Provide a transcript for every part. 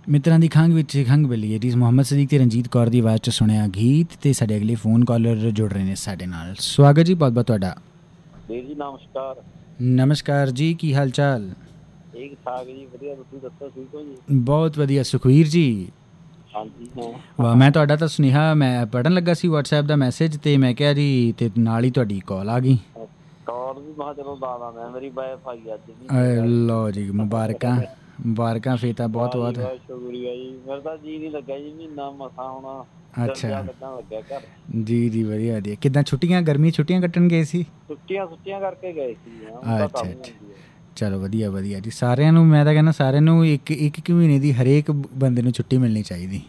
ਮਿੱਤਰਾਂ ਦੀ ਖੰਘ ਵਿੱਚ ਖੰਘ ਮਿਲੀ ਹੈ ਜੀ। ਮੁਹੰਮਦ ਸਦੀਕ ਤੇ ਰਣਜੀਤ ਕੌਰ ਦੀ ਆਵਾਜ਼ 'ਚ ਸੁਣਿਆ ਗੀਤ ਤੇ ਸਾਡੇ ਅਗਲੇ ਫੋਨ ਕਾਲਰ ਜੁੜ ਰਹੇ ਨੇ ਸਾਡੇ ਨਾਲ। ਸਵਾਗਤ ਜੀ ਬਹੁਤ ਬਹੁਤ ਤੁਹਾਡਾ। ਵੀਰ ਜੀ ਨਮਸਕਾਰ। ਨਮਸਕਾਰ ਜੀ, ਕੀ ਹਾਲ ਚਾਲ? ਠੀਕ ਠਾਕ ਜੀ, ਵਧੀਆ। ਤੁਸੀਂ ਦੱਸੋ, ਠੀਕ ਹੋ ਜੀ? ਬਹੁਤ ਵਧੀਆ ਸੁਖਵੀਰ ਜੀ। ਹਾਂਜੀ ਹਾਂ। ਵਾਹ, ਮੈਂ ਤੁਹਾਡਾ ਤਾਂ ਸੁਨੇਹਾ ਮੈਂ ਪੜ੍ਹਨ ਲੱਗਾ ਸੀ WhatsApp ਦਾ ਮੈਸੇਜ ਤੇ ਮੈਂ ਕਿਹਾ ਜੀ, ਤੇ ਨਾਲ ਹੀ ਤੁਹਾਡੀ ਕਾਲ ਆ ਗਈ। ਕਾਲ ਵੀ ਮੈਂ ਚਲੋ ਲਾ ਦਾਂ, ਮੈਂ ਮੇਰੀ ਵਾਈਫ ਆਈ ਅੱਜ ਲਓ ਜੀ, ਮੁਬਾਰਕਾਂ ਮੁਬਾਰਕਾਂ ਫਿਰ ਤਾਂ ਬਹੁਤ ਬਹੁਤ। ਸ਼ੁਕਰੀਆ ਜੀ। ਮੇਰਾ ਤਾਂ ਜੀ ਨਹੀਂ ਲੱਗਾ ਜੀ, ਮਹੀਨਾ ਮਸਾਂ ਹੋਣਾ। ਅੱਛਾ ਲੱਗਣ ਲੱਗਿਆ ਘਰ। ਜੀ ਜੀ, ਵਧੀਆ ਵਧੀਆ। ਕਿੱਦਾਂ ਛੁੱਟੀਆਂ, ਗਰਮੀ ਛੁੱਟੀਆਂ ਕੱਟਣ ਗਏ ਸੀ? ਛੁੱਟੀਆਂ ਕਰਕੇ ਗਏ ਸੀ। ਅੱਛਾ ਅੱਛਾ, ਚਲੋ ਵਧੀਆ ਵਧੀਆ ਜੀ। ਸਾਰਿਆਂ ਨੂੰ ਮੈਂ ਤਾਂ ਕਹਿੰਦਾ, ਸਾਰਿਆਂ ਨੂੰ ਇੱਕ ਮਹੀਨੇ ਦੀ ਹਰੇਕ ਬੰਦੇ ਨੂੰ ਛੁੱਟੀ ਮਿਲਣੀ ਚਾਹੀਦੀ।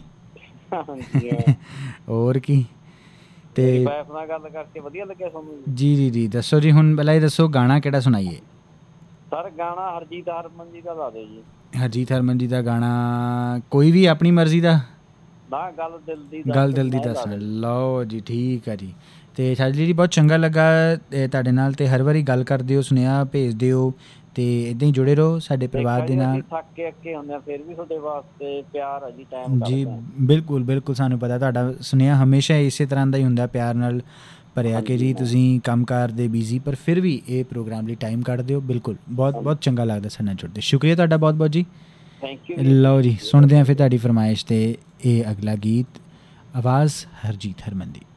ਹੋਰ ਕੀ। ਤੇ ਵਾਈਫ ਨਾਲ ਗੱਲ ਕਰਕੇ ਵਧੀਆ ਲੱਗਿਆ ਤੁਹਾਨੂੰ? ਜੀ ਜੀ ਜੀ, ਦੱਸੋ ਜੀ। ਹੁਣ ਪਹਿਲਾਂ ਇਹ ਦੱਸੋ, ਗਾਣਾ ਕਿਹੜਾ ਸੁਣਾਈਏ? ਸਰ ਗਾਣਾ ਹਰਜੀਤ ਹਰਮਨ ਜੀ ਦਾ ਲਾ ਦਿਓ ਜੀ। ਹਰਜੀਤ ਹਰਮਨ ਜੀ ਦਾ ਗਾਣਾ ਕੋਈ ਵੀ, ਆਪਣੀ ਮਰਜ਼ੀ ਦਾ? ਨਾ, ਗੱਲ ਦਿਲ ਦੀ ਦੱਸਣ। ਲਓ ਜੀ, ਠੀਕ ਆ ਜੀ। ਅਤੇ ਸ਼ਾਇਦ ਜੀ ਬਹੁਤ ਚੰਗਾ ਲੱਗਾ ਤੁਹਾਡੇ ਨਾਲ, ਅਤੇ ਹਰ ਵਾਰੀ ਗੱਲ ਕਰਦੇ ਹੋ, ਸੁਨੇਹਾ ਭੇਜਦੇ ਹੋ, ਅਤੇ ਇੱਦਾਂ ਹੀ ਜੁੜੇ ਰਹੋ ਸਾਡੇ ਪਰਿਵਾਰ ਦੇ ਨਾਲ। ਥੱਕੇ ਅੱਕੇ ਹੁੰਦੇ ਆ, ਫਿਰ ਵੀ ਤੁਹਾਡੇ ਵਾਸਤੇ ਪਿਆਰ ਹੈ ਜੀ, ਟਾਈਮ ਜੀ ਬਿਲਕੁਲ ਬਿਲਕੁਲ, ਸਾਨੂੰ ਪਤਾ ਤੁਹਾਡਾ ਸੁਨੇਹਾ ਹਮੇਸ਼ਾ ਇਸੇ ਤਰ੍ਹਾਂ ਦਾ ਹੀ ਹੁੰਦਾ, ਪਿਆਰ ਨਾਲ ਭਰਿਆ ਕਿ ਜੀ ਤੁਸੀਂ ਕੰਮਕਾਰ ਦੇ ਬਿਜ਼ੀ, ਪਰ ਫਿਰ ਵੀ ਇਹ ਪ੍ਰੋਗਰਾਮ ਲਈ ਟਾਈਮ ਕੱਢਦੇ ਹੋ। ਬਿਲਕੁਲ, ਬਹੁਤ ਬਹੁਤ ਚੰਗਾ ਲੱਗਦਾ ਸਾਡੇ ਨਾਲ ਜੁੜਦੇ। ਸ਼ੁਕਰੀਆ ਤੁਹਾਡਾ ਬਹੁਤ ਬਹੁਤ ਜੀ। Thank you. ਲਓ ਜੀ, ਸੁਣਦੇ ਹਾਂ ਫਿਰ ਤੁਹਾਡੀ ਫਰਮਾਇਸ਼ 'ਤੇ ਇਹ ਅਗਲਾ ਗੀਤ, ਆਵਾਜ਼ ਹਰਜੀਤ ਹਰਮਨ ਦੀ।